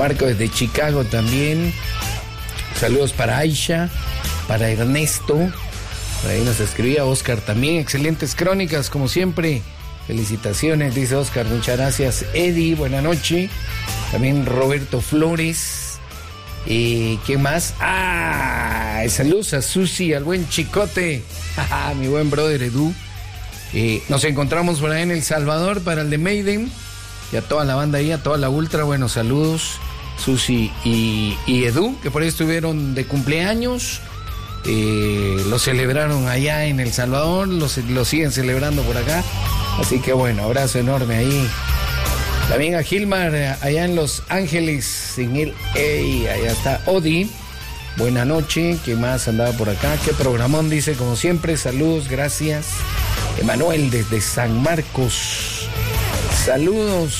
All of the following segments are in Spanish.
Marco desde Chicago también. Saludos para Aisha, para Ernesto. Por ahí nos escribía Oscar también. Excelentes crónicas, como siempre. Felicitaciones, dice Oscar. Muchas gracias. Eddie, buena noche. También Roberto Flores. ¿Quién más? Saludos a Susi, al buen Chicote. Mi buen brother Edu. Nos encontramos por ahí en El Salvador para el de Maiden. Y a toda la banda ahí, a toda la ultra. Bueno, saludos. Susi y Edu, que por ahí estuvieron de cumpleaños. Lo celebraron allá en El Salvador, lo siguen celebrando por acá. Así que bueno, abrazo enorme ahí. También a Gilmar, allá en Los Ángeles, en el allá está Odi. Buena noche, ¿qué más andaba por acá? Qué programón, dice, como siempre, saludos, gracias. Emanuel desde San Marcos, saludos.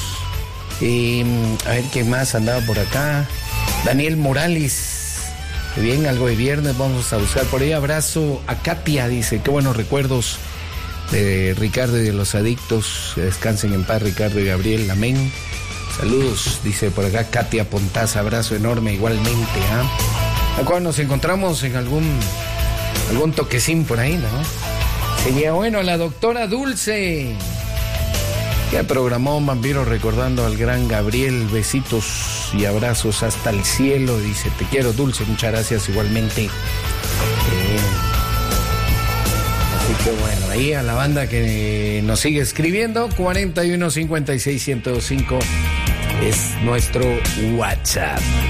A ver qué más andaba por acá. Daniel Morales, muy bien, algo de viernes vamos a buscar por ahí. Abrazo a Katia, dice, qué buenos recuerdos de Ricardo y de los adictos. Que descansen en paz, Ricardo y Gabriel, amén. Saludos, dice por acá Katia Pontaz, abrazo enorme igualmente. Acá nos encontramos en algún toquecín por ahí, ¿no? Sería bueno, la doctora Dulce. Ya programó Vampiro recordando al gran Gabriel. Besitos y abrazos hasta el cielo. Dice, te quiero, Dulce. Muchas gracias igualmente. Así que bueno, ahí a la banda que nos sigue escribiendo. 41 56 105 es nuestro WhatsApp.